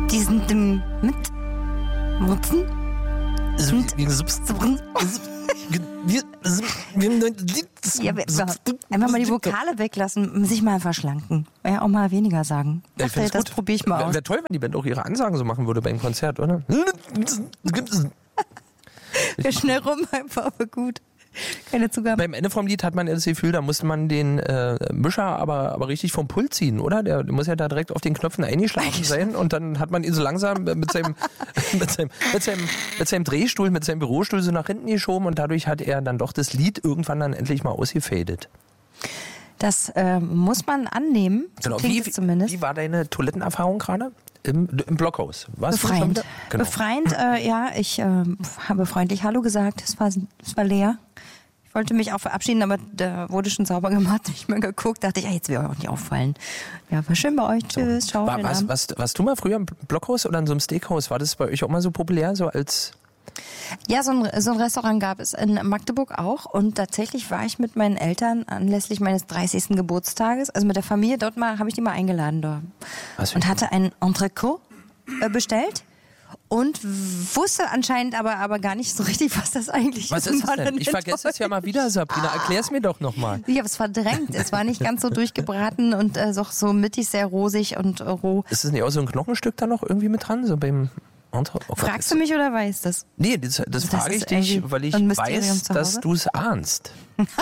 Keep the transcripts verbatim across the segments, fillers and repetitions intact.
diesen Ding mit Mutzen. Ja, einfach mal die Vokale weglassen, sich mal verschlanken. Ja, auch mal weniger sagen. Ja, ich dachte, das probiere ich mal aus. Wäre toll, wenn die Band auch ihre Ansagen so machen würde beim Konzert, oder? Wäre schnell rum, einfach aber gut. Keine Zugabe. Beim Ende vom Lied hat man das Gefühl, da musste man den äh, Mischer aber, aber richtig vom Pult ziehen, oder? Der, der muss ja da direkt auf den Knöpfen eingeschlafen sein und dann hat man ihn so langsam mit seinem, mit seinem, mit seinem, mit seinem Drehstuhl, mit seinem Bürostuhl so nach hinten geschoben und dadurch hat er dann doch das Lied irgendwann dann endlich mal ausgefadet. Das äh, muss man annehmen, so genau. klingt Wie, es zumindest. Wie war deine Toilettenerfahrung gerade? Im, im Blockhaus. Warst Befreiend. Du genau. Befreiend, äh, ja. Ich äh, habe freundlich Hallo gesagt. Es war, es war leer. Ich wollte mich auch verabschieden, aber da wurde schon sauber gemacht. Ich habe mir geguckt, dachte ich, ja, jetzt will euch auch nicht auffallen. Ja, war schön bei euch. Tschüss, ciao. War, was, was, warst du mal früher im Blockhaus oder in so einem Steakhouse? War das bei euch auch mal so populär, so als... Ja, so ein, so ein Restaurant gab es in Magdeburg auch und tatsächlich war ich mit meinen Eltern anlässlich meines dreißigsten Geburtstages, also mit der Familie dort mal, habe ich die mal eingeladen dort Was und hatte ein Entrecôte äh, bestellt und wusste anscheinend aber, aber gar nicht so richtig, was das eigentlich was ist. Was ist das denn? Ich vergesse es ja mal wieder, Sabrina. Erklär's mir doch nochmal. Ich habe es verdrängt. Es war nicht ganz so durchgebraten und äh, so, so mittig sehr rosig und äh, roh. Ist das nicht auch so ein Knochenstück da noch irgendwie mit dran, so beim... Oh Gott, Fragst du mich oder weißt das? Nee, das, das, das frage ich dich, weil ich weiß, dass du es ahnst.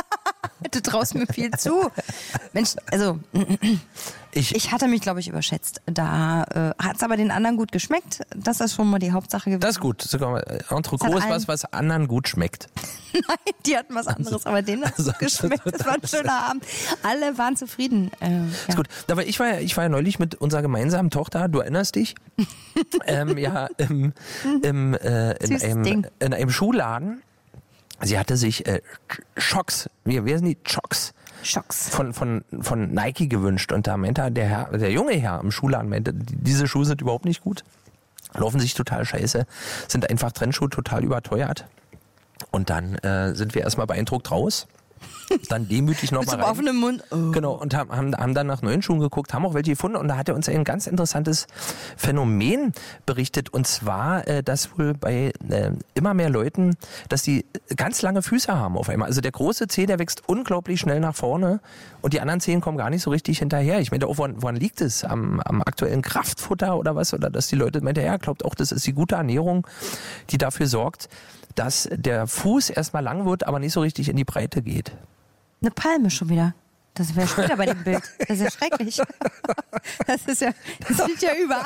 Du traust mir viel zu. Mensch, also ich, ich hatte mich, glaube ich, überschätzt. Da äh, hat es aber den anderen gut geschmeckt. Das ist schon mal die Hauptsache gewesen. Das ist gut. Sogar Entrecôte ist was, was anderen gut schmeckt. Nein, die hatten was anderes, aber denen hat es also, geschmeckt. Das war ein schöner Abend. Alle waren zufrieden. Äh, ja. Ist gut. Aber ich war, ja, ich war ja neulich mit unserer gemeinsamen Tochter, du erinnerst dich, ähm, ja, im, im, äh, in, einem, in einem Schuhladen. Sie hatte sich äh, Schocks, wie, wie sind die? Schocks. Schocks. Von, von, von Nike gewünscht. Und da meinte der Herr, der junge Herr im Schuhladen meinte, diese Schuhe sind überhaupt nicht gut. Laufen sich total scheiße. Sind einfach Trendschuhe total überteuert. Und dann äh, sind wir erstmal beeindruckt raus. Dann demütig nochmal rein. Mit so offenem Mund. Oh. Genau, und haben, haben, haben dann nach neuen Schuhen geguckt, haben auch welche gefunden und da hat er uns ein ganz interessantes Phänomen berichtet und zwar, äh, dass wohl bei äh, immer mehr Leuten, dass die ganz lange Füße haben auf einmal. Also der große Zeh, der wächst unglaublich schnell nach vorne und die anderen Zehen kommen gar nicht so richtig hinterher. Ich meine, auch woran, woran liegt es? Am, am aktuellen Kraftfutter oder was? Oder dass die Leute meinen, ja, glaubt auch, das ist die gute Ernährung, die dafür sorgt, dass der Fuß erstmal lang wird, aber nicht so richtig in die Breite geht. Eine Palme schon wieder. Das wäre später bei dem Bild. Das ist ja schrecklich. Das ist ja, das sieht ja überall.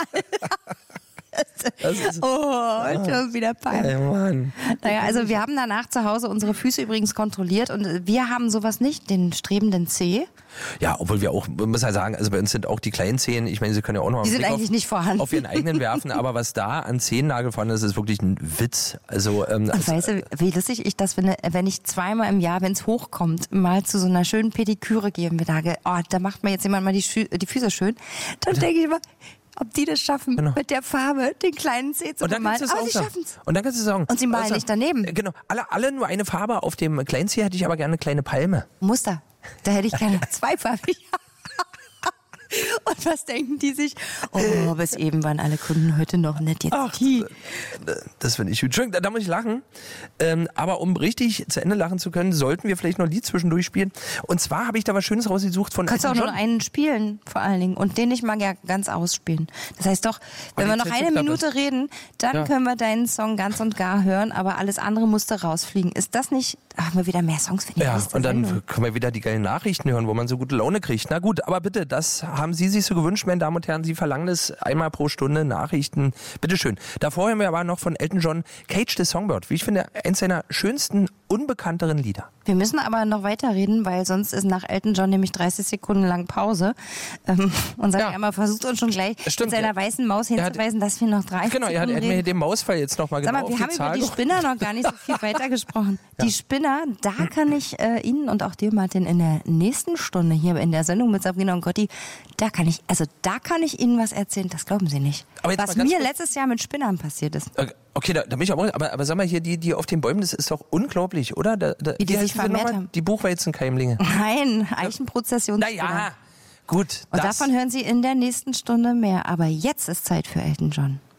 Das ist, oh, schon wieder Palme. Ey, Mann. Naja, also wir haben danach zu Hause unsere Füße übrigens kontrolliert und wir haben sowas nicht, den strebenden Zeh. Ja, obwohl wir auch, man muss ja sagen, also bei uns sind auch die kleinen Zehen, ich meine, sie können ja auch noch die sind eigentlich auf, nicht vorhanden. auf ihren eigenen werfen, aber was da an Zehennagel vorhanden ist, ist wirklich ein Witz. Also, ähm, und weißt du, wie lustig ich das finde, wenn ich zweimal im Jahr, wenn es hochkommt, mal zu so einer schönen Pediküre gehe und mir sage, oh, da macht mir jetzt jemand mal die, Schü- die Füße schön, dann denke ich immer, ob die das schaffen, genau. mit der Farbe den kleinen Zeh zu bemalen. Aber sie schaffen es. Und dann kannst du sagen. Und sie malen also, nicht daneben. Genau, alle, alle nur eine Farbe. Auf dem kleinen Zeh hätte ich aber gerne eine kleine Palme. Muster. Da hätte ich gerne zweifarbig. Und was denken die sich? Oh, bis eben waren alle Kunden heute noch nett. Jetzt Ach, die. Das finde ich gut. Entschuldigung, da muss ich lachen. Ähm, aber um richtig zu Ende lachen zu können, sollten wir vielleicht noch ein Lied zwischendurch spielen. Und zwar habe ich da was Schönes rausgesucht von... Kannst du auch noch einen spielen, vor allen Dingen. Und den ich mal ja ganz ausspielen. Das heißt doch, wenn wir noch eine Minute reden, dann ja. können wir deinen Song ganz und gar hören, aber alles andere musste rausfliegen. Ist das nicht... Haben wir wieder mehr Songs für die Ja, nächste und dann Sendung? können wir wieder die geilen Nachrichten hören, wo man so gute Laune kriegt. Na gut, aber bitte, das haben Sie sich so gewünscht, meine Damen und Herren. Sie verlangen das einmal pro Stunde Nachrichten. Bitteschön. Davor hören wir aber noch von Elton John Cage the Songbird. Wie ich finde, eins seiner schönsten, unbekannteren Lieder. Wir müssen aber noch weiterreden, weil sonst ist nach Elton John nämlich dreißig Sekunden lang Pause. Ähm, und sagt ja. einmal, versucht uns schon gleich Stimmt, mit seiner weißen Maus hinzuweisen, hat, dass wir noch dreißig genau, Sekunden Genau, er hat mir den Mausfall jetzt nochmal genau Sag mal, wir haben über die Spinner noch gar nicht so viel weitergesprochen. Ja. Die Spinner, da kann ich äh, Ihnen und auch dir, Martin, in der nächsten Stunde hier in der Sendung mit Sabrina und Gotti, da kann ich, also da kann ich Ihnen was erzählen, das glauben Sie nicht. Was mir kurz letztes Jahr mit Spinnern passiert ist. Okay. Okay, da, da bin ich auch, aber, aber sag mal hier, die, die auf den Bäumen, das ist doch unglaublich, oder? Da, da, Wie die sich vermehrt haben. Die Buchweizenkeimlinge. Nein, Eichenprozessionsspinner. Naja, Gut. Und davon hören Sie in der nächsten Stunde mehr. Aber jetzt ist Zeit für Elton John.